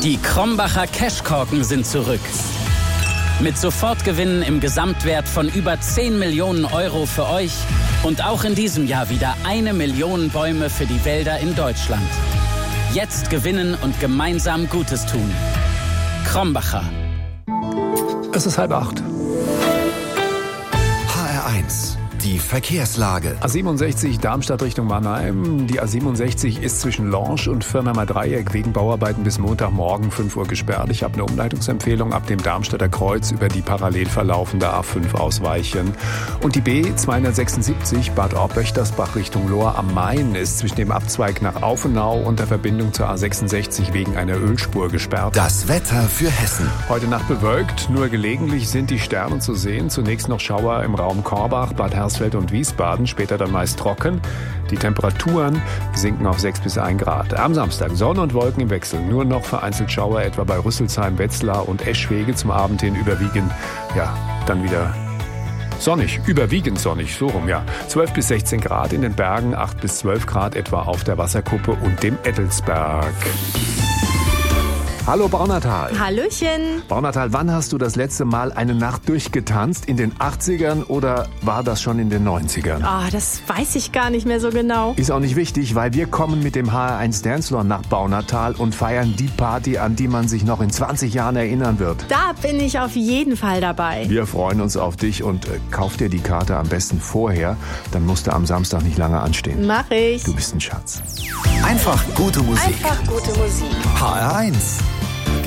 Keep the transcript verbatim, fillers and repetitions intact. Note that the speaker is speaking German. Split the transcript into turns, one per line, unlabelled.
Die Krombacher Cashkorken sind zurück. Mit Sofortgewinnen im Gesamtwert von über zehn Millionen Euro für euch und auch in diesem Jahr wieder eine Million Bäume für die Wälder in Deutschland. Jetzt gewinnen und gemeinsam Gutes tun. Krombacher.
Es ist halb acht.
H R eins. Die Verkehrslage.
A siebenundsechzig Darmstadt Richtung Mannheim. Die A siebenundsechzig ist zwischen Lorsch und Firnheimer Dreieck wegen Bauarbeiten bis Montagmorgen fünf Uhr gesperrt. Ich habe eine Umleitungsempfehlung ab dem Darmstadter Kreuz über die parallel verlaufende A fünf ausweichen. Und die B zweihundertsechsundsiebzig Bad Orb-Böchtersbach Richtung Lohr am Main ist zwischen dem Abzweig nach Aufenau und der Verbindung zur A sechsundsechzig wegen einer Ölspur gesperrt.
Das Wetter für Hessen.
Heute Nacht bewölkt, nur gelegentlich sind die Sterne zu sehen. Zunächst noch Schauer im Raum Korbach, Bad Hersfeld und Wiesbaden, später dann meist trocken. Die Temperaturen sinken auf sechs bis ein Grad. Am Samstag Sonne und Wolken im Wechsel. Nur noch vereinzelt Schauer etwa bei Rüsselsheim, Wetzlar und Eschwege, zum Abend hin überwiegend, ja, dann wieder sonnig, überwiegend sonnig, so rum, ja. zwölf bis sechzehn Grad in den Bergen, acht bis zwölf Grad etwa auf der Wasserkuppe und dem Ettelsberg. Hallo Braunertal.
Hallöchen.
Braunertal, wann hast du das letzte Mal eine Nacht durchgetanzt? In den achtzigern oder war das schon in den neunzigern?
Ah, das weiß ich gar nicht mehr so genau.
Ist auch nicht wichtig, weil wir kommen mit dem H R eins Dancefloor nach Braunertal und feiern die Party, an die man sich noch in zwanzig Jahren erinnern wird.
Da bin ich auf jeden Fall dabei.
Wir freuen uns auf dich und äh, kauf dir die Karte am besten vorher, dann musst du am Samstag nicht lange anstehen.
Mach ich.
Du bist ein Schatz.
Einfach gute Musik.
Einfach gute Musik.
H R eins.